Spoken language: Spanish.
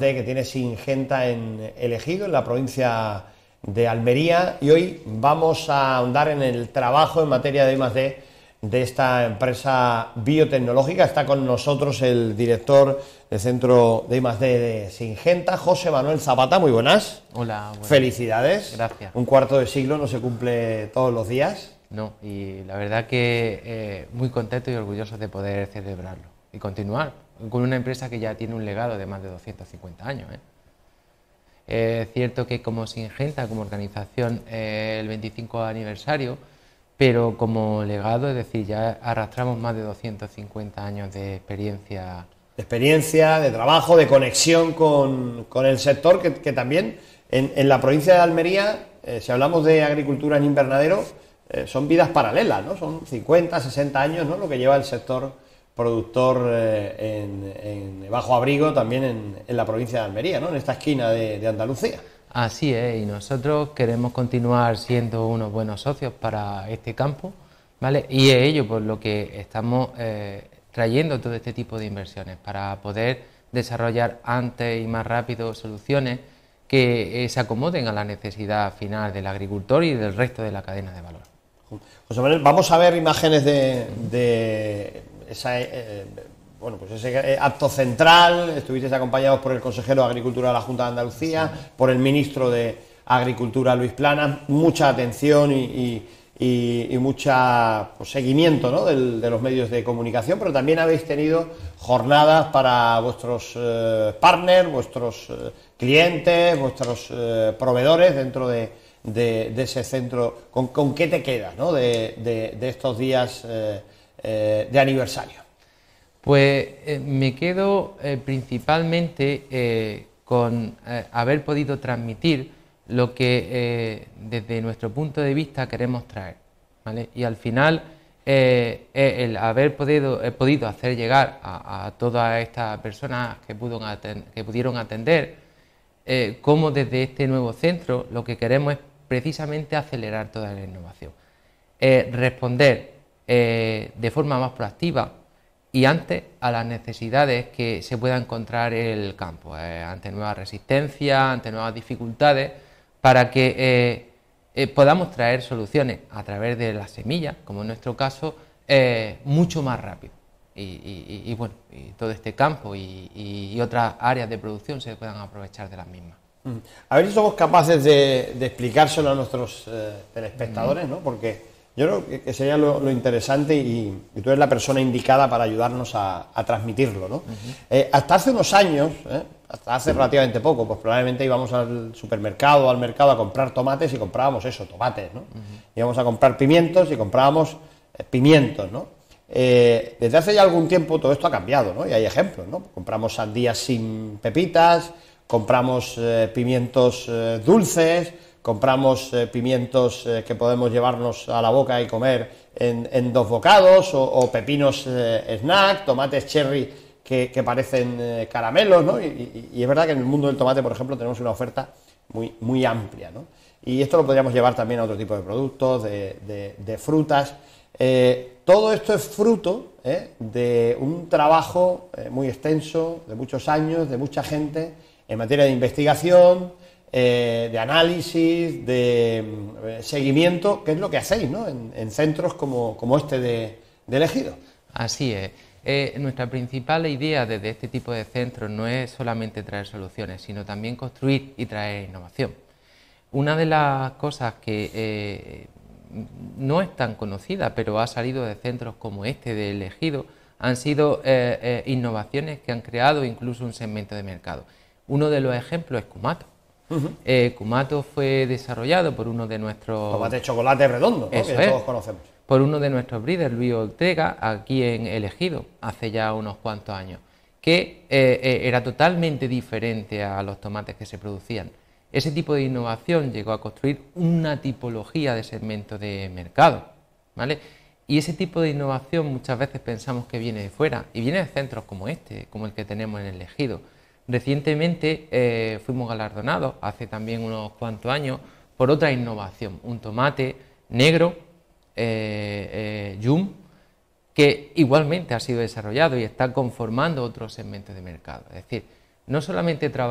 I+D que tiene Syngenta en El Ejido, en la provincia de Almería, y hoy vamos a ahondar en el trabajo en materia de I+D de esta empresa biotecnológica. Está con nosotros el director del Centro de I+D de Syngenta, José Manuel Zapata. Muy buenas. Hola. Buenas. Felicidades. Gracias. Un cuarto de siglo no se cumple todos los días. No, y la verdad que muy contento y orgulloso de poder celebrarlo y continuar con una empresa que ya tiene un legado de más de 250 años. Es cierto que como Syngenta, como organización, el 25 aniversario, pero como legado, es decir, ya arrastramos más de 250 años de experiencia. De experiencia, de trabajo, de conexión con el sector, que también en la provincia de Almería, si hablamos de agricultura en invernadero, son vidas paralelas, ¿no? Son 50, 60 años, ¿no?, lo que lleva el sector productor en bajo abrigo también en la provincia de Almería, ¿no?, en esta esquina de Andalucía. Así es, y nosotros queremos continuar siendo unos buenos socios para este campo, ¿vale? Y es ello por lo que estamos trayendo todo este tipo de inversiones, para poder desarrollar antes y más rápido soluciones que se acomoden a la necesidad final del agricultor y del resto de la cadena de valor. José Manuel, vamos a ver imágenes de esa, pues ese acto central. Estuvisteis acompañados por el consejero de Agricultura de la Junta de Andalucía, sí, por el ministro de Agricultura, Luis Planas. Mucha atención y mucha seguimiento, ¿no?, de los medios de comunicación, pero también habéis tenido jornadas para vuestros partners, vuestros clientes, vuestros proveedores dentro de ese centro. ¿Con qué te quedas, ¿no?, de estos días de aniversario? Pues me quedo principalmente con haber podido transmitir lo que desde nuestro punto de vista queremos traer, ¿vale? Y al final el haber podido hacer llegar a todas estas personas que pudieron atender, cómo desde este nuevo centro lo que queremos es precisamente acelerar toda la innovación, responder de forma más proactiva y antes a las necesidades que se pueda encontrar en el campo, ante nuevas resistencias, ante nuevas dificultades, para que podamos traer soluciones a través de las semillas, como en nuestro caso, mucho más rápido. Y todo este campo y otras áreas de producción se puedan aprovechar de las mismas. A ver si somos capaces de explicárselo a nuestros telespectadores, ¿no? Porque yo creo que sería lo interesante, y tú eres la persona indicada para ayudarnos a transmitirlo, ¿no? Hasta hace unos años, hasta hace relativamente poco, pues probablemente íbamos al supermercado, al mercado, a comprar tomates y comprábamos eso, tomates, ¿no? Íbamos a comprar pimientos y comprábamos pimientos, ¿no? Desde hace ya algún tiempo todo esto ha cambiado, ¿no? Y hay ejemplos, ¿no? Compramos sandías sin pepitas, compramos pimientos dulces, compramos pimientos que podemos llevarnos a la boca y comer en 2 bocados, o pepinos snack, tomates cherry que parecen caramelos, ¿no? Y es verdad que en el mundo del tomate, por ejemplo, tenemos una oferta muy, muy amplia, ¿no? Y esto lo podríamos llevar también a otro tipo de productos, de frutas. Todo esto es fruto de un trabajo muy extenso, de muchos años, de mucha gente, en materia de investigación, de análisis, de seguimiento, que es lo que hacéis, ¿no?, en centros como este del Ejido. Así es. Nuestra principal idea desde este tipo de centros no es solamente traer soluciones, sino también construir y traer innovación. Una de las cosas que no es tan conocida, pero ha salido de centros como este del Ejido, han sido innovaciones que han creado incluso un segmento de mercado. Uno de los ejemplos es Cumato. Cumato fue desarrollado por uno de nuestros... Tomate de chocolate redondo, ¿no?, que todos conocemos. Por uno de nuestros breeders, Luis Ortega, aquí en El Ejido, hace ya unos cuantos años, que era totalmente diferente a los tomates que se producían. Ese tipo de innovación llegó a construir una tipología de segmento de mercado, ¿vale? Y ese tipo de innovación muchas veces pensamos que viene de fuera, y viene de centros como este, como el que tenemos en El Ejido. Recientemente fuimos galardonados, hace también unos cuantos años, por otra innovación, un tomate negro, Yum, que igualmente ha sido desarrollado y está conformando otros segmentos de mercado. Es decir, no solamente